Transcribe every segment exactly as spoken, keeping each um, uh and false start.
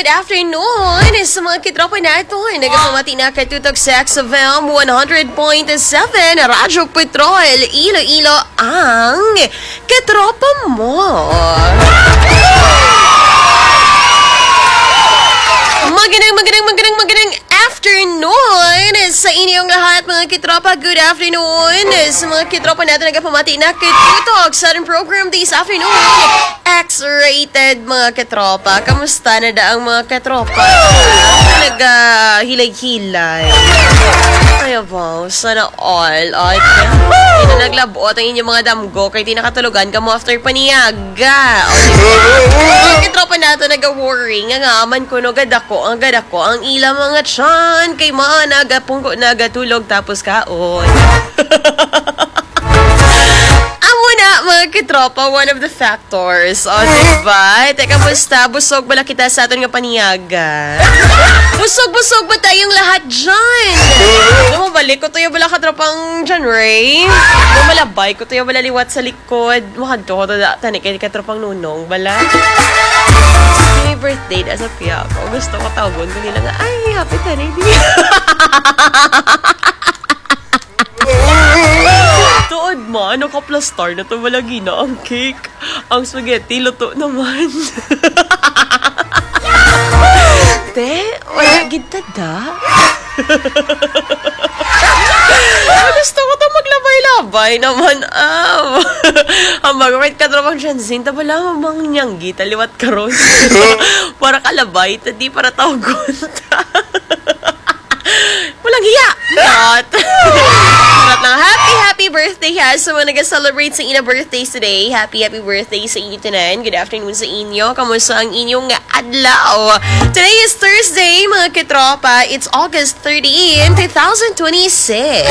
good afternoon sa mga kitropa natin. Nagpamati na katutok sa X F M one hundred point seven Radyo Petrol, Iloilo ang kitropa mo. Magandang, magandang, magandang, magandang afternoon sa inyong lahat mga kitropa. Good afternoon sa mga kitropa natin nagpamati na katutok sa ating program this afternoon. X-rated mga katropa. Kamusta na daang mga katropa? Nag-hilay-hilay. Ay, wow. Sana all. Ay, hindi na naglabot ang inyong mga damgo kaya di nakatulugan ka mo after paniyaga. Mga katropa nato nag-worry. Nga nga, aman ko no, gada ko, ang gada ko, ang ilang mga tiyan kay mga nagapungko, nagatulog tapos kaon. Na, mga kitropa, one of the factors. O, diba? Teka, basta, busog bala kita sa atin nga paniyaga. Busog-busog ba tayong lahat dyan? Lumabalik ko tayo bala katropang dyan, Ray. Lumalabay ko tayo bala liwat sa likod. Makadto ko tayo tani kay katropang nunong bala. May birthday na sa piya ko. Gusto ko tawgon ko nila nga, ay, happy tanay din. Tuod ma, ano ka plastar na ito malagi na ang cake. Ang spaghetti, luto naman. Te, wala gita da. Gusto ko ito maglabay-labay naman. Ah. Ang mag-right ka tropang Shanzin, tabala mamang nyanggi, taliwat ka ron. Para kalabay, tadi para tawgon. Walang hiya! Not! Not lang. Happy, happy birthday ha sa mga nag-celebrate sa ina birthdays today. Happy, happy birthday sa inyo tanan. Good afternoon sa inyo. Kamusta ang inyong adlaw? Today is Thursday, mga kitropa. It's August thirteenth, twenty twenty-six.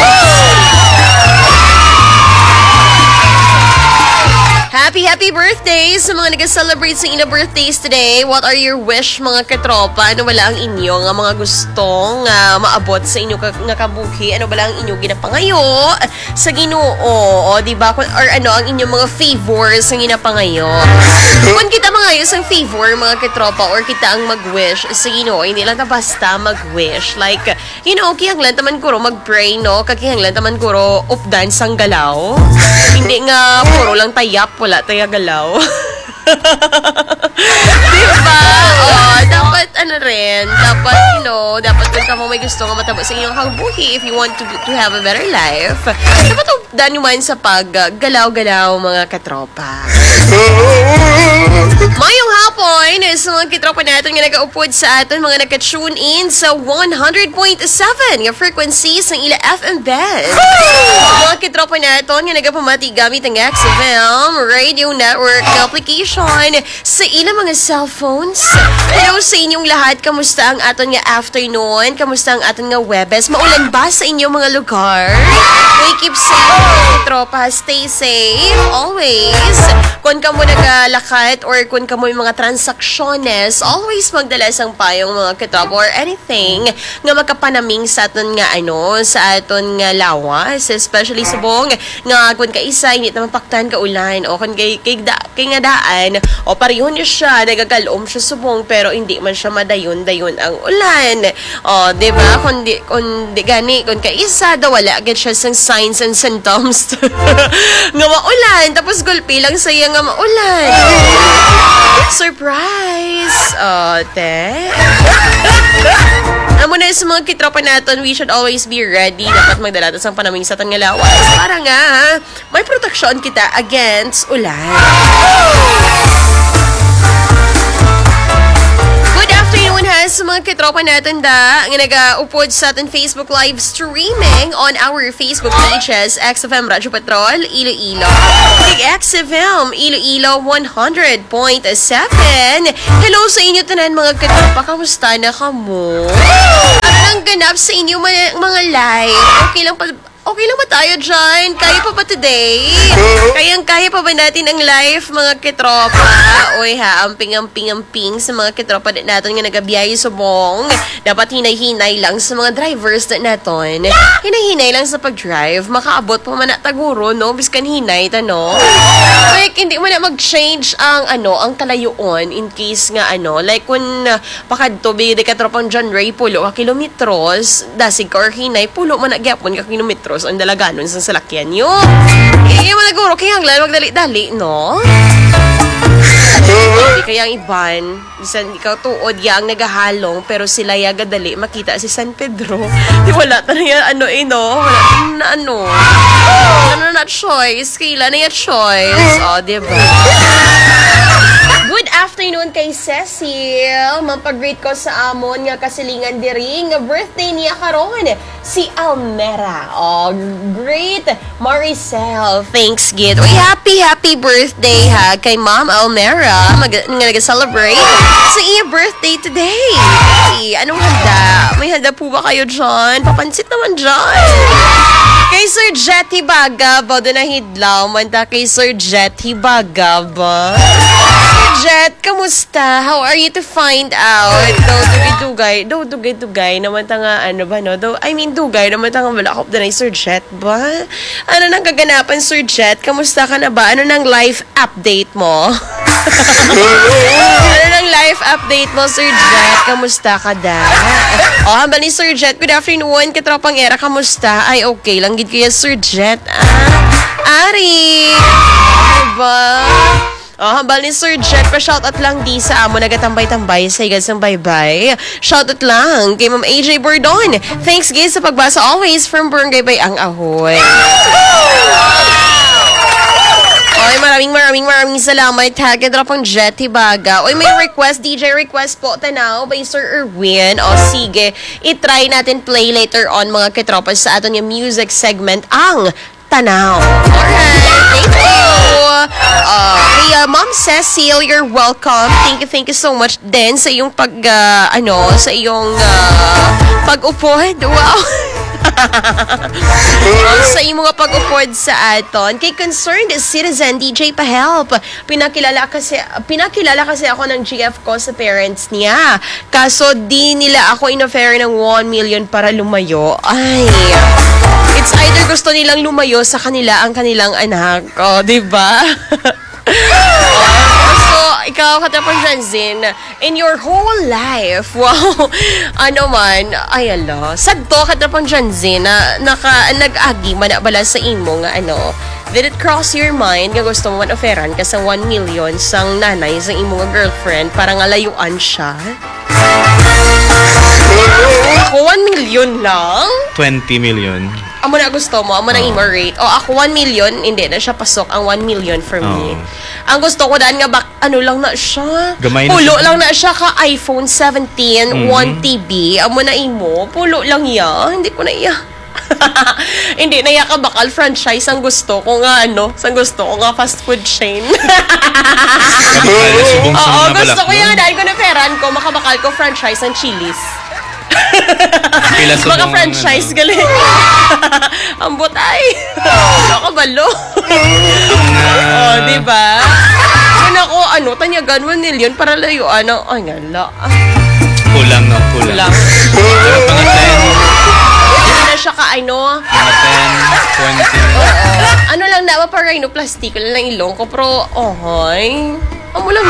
Happy, happy birthday sa mga nag-celebrate sa ina birthdays today. What are your wish, mga katropa? Ano wala ang inyo nga mga gustong uh, maabot sa inyo ka, nga kabuhi? Ano wala ang inyo ginapangayo sa Ginoo? O, diba? Or ano ang inyong mga favors sa ginapangayo? Kung kita mangayo sa favor, mga katropa, or kita ang mag-wish sa Ginoo, hindi lang ta basta mag-wish. Like, you know, kiyang lang taman kuro mag-pray, no? Kakiyang lang taman kuro updan sang galaw. Hindi nga puro lang tayap, wala tayo galaw. Diba? Oh, dapat ano rin, dapat, you know, dapat kung ka mo may gusto nga matabo sa inyong kabuhi if you want to to have a better life. Dapat updan naman sa pag-galaw-galaw, mga katropa. Mayong hapon sa mga kitropa natin nga nag-upod sa atin, mga naka-tune in sa one hundred point seven nga frequencies ng ila F M band. Mga kitropa natin nga nagapamati gamit ang X F M Radio Network application sa ilang mga cellphones. Hello sa inyong lahat. Kamusta ang aton nga afternoon? Kamusta ang aton nga Webes? Maulan ba sa inyong mga lugar? We keep safe, mga kitropa. Stay safe always. Kung ka mo nagalakad or kung ka mo yung mga transaksyones, always magdala sang payong, mga kitropa, or anything nga makapanaming sa aton nga ano, sa aton nga lawas, especially sa buong nga kung ka isa, hindi naman paktan ka ulan, o kung kay, kay, da, kay nga daan, o parihon niya siya, nagagalom siya subong, pero hindi man siya madayon-dayon ang ulan. O, diba? Kung di, kung di gani, kung ka isa, daw wala agad siya sang signs and symptoms nga maulan, tapos gulpi lang saya nga maulan. Surprise! O, te. Amo na sa mga kitropa natin, we should always be ready. Dapat magdala tayo sa panaming sa tang lawas para nga may proteksyon kita against ulan. Good afternoon ha sa mga kitropa natin da nga nag-upod sa ating Facebook live streaming on our Facebook pages, X F M Radyo Petrol, Iloilo. X F M Iloilo one hundred point seven. Hello sa inyo tanan, mga kitropa. Kamusta na ka mo? Ano nang ganap sa inyo mga, mga live? Okay lang pa Okay lang ba tayo dyan? Kaya pa ba today? Kayang-kaya pa ba natin ang life, mga kitropa? Uy ha, amping-amping-amping sa mga kitropa natin nga nagabiyahe subong. Dapat hinay-hinay lang sa mga drivers na natin. Hinay-hinay lang sa pag-drive. Makaabot pa man na taguro, no? Biskan hinay, tano? Like, hindi mo na mag-change ang, ano, ang kalayoon in case nga, ano, like, when uh, pakadto, bigyan ka tropang John Ray, pulo ka kilometros, dasig ka or hinay, pulo man na gyapon ka kilometros ang dalaganon sa salakyan nyo. Kaya mo naguro, kaya ang lalo magdali-dali, no? Hindi kaya ang iban, bisan ikaw tuod yang nagahalong, pero sila yaga dali makita si San Pedro. Di wala ta na yan, ano eh, no? Wala na ano. Wala na na choice. Kailan na yung choice. O, oh, diba? Good afternoon kay Cecil. Mampag-greet ko sa amon nga kasilingan diri nga birthday niya karon si Almera. Oh, great Maricel. Thanks, Gid. Uy, happy, happy birthday ha kay Ma'am Almera. Mag nga nag-celebrate sa iya birthday today. Hey, anong handa? May handa po ba kayo dyan? Papansit naman dyan. Kay Sir Jet Hibaga, ba doon na hidlaw? Manta kay Sir Jet Hibaga ba? Sir Jet, kamusta? How are you to find out? Daw dugay-dugay, daw dugay-dugay naman ta nga, ano ba no? Daw, I mean dugay naman ta nga malakop na Sir Jet ba? Ano nang kaganapan, Sir Jet? Kamusta ka na ba? Ano nang life update mo? Ano nang life update mo, Sir Jet? Kamusta ka da? Oh, hambal ni Sir Jet, good afternoon. Katropang era, kamusta? Ay, okay lang gid kaya Sir Jet. Ah, Ari! Diba? Oh, hambal ni Sir Jet, pa-shoutout lang di sa amo nagatambay-tambay sa igas ng bye-bye. Shoutout lang kay Ma'am A J Bordon. Thanks guys sa pagbasa always from Barangay Bayang Ahoy. Oy, maraming maraming maraming salamat ha. Kadra pang Jet Hibaga. Oy, may request, D J request po tanaw by Sir Erwin. O sige, itry natin play later on mga katropas sa aton yung music segment ang Tanaw. Alright, thank you. Uh, kay uh, Ma'am Cecil, you're welcome. Thank you, thank you so much din sa iyong pag, uh, ano, sa iyong uh, pag-upod. Wow. Sa iyong mga pag-upod sa aton. Kay Concerned Citizen, D J pa-help. Pinakilala kasi, pinakilala kasi ako ng G F ko sa parents niya. Kaso di nila ako in-offer ng one million para lumayo. Ay, it's either gusto nilang lumayo sa kanila ang kanilang anak. O, oh, diba? So, ikaw, katapang Janzin, in your whole life, wow, ano man, ay ala, sagto katapang Janzin, na naka, nag-agi man bala sa imo nga, ano, did it cross your mind nga gusto mo man offeran ka sa one million sang nanay sa imo nga girlfriend para nga layuan siya? Ako, one million lang? twenty million. Amo na gusto mo, amo na imo rate. O ako, one million, hindi na siya pasok ang one million for me. Oh. Ang gusto ko daan nga, bak, ano lang na siya. Gamay na Pulo siya. lang na siya ka iPhone seventeen, Mm-hmm. one T B. Amo na imo, pulo lang ya. Hindi ko na iya. Hindi na iya ka bakal franchise ang gusto ko nga, ano, sang gusto ko nga fast food chain. Oo, gusto ko yung dahil ko na peran ko, makabakal ko franchise ng Chili's. Mga franchise gali. Ang butay. Nakabalo. Oh, diba? Kung ako, ano, tanyagan one million para layuan ng, ay, ngala. Kulang, no? Kulang. Kulang. Pero pang ten. Hindi na siya ka, ano? Mga ten, twenty. Ano lang na, para rhinoplastic lang lang ilong ko, pero, ohoy. Amo lang.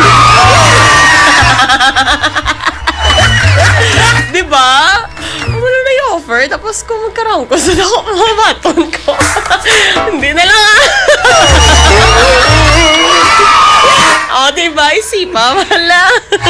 Diba? Ano na i-offer? Tapos kung magkaroon ko, saan ako mamaton ko? Hindi na lang ah. O, diba? Isipa, wala.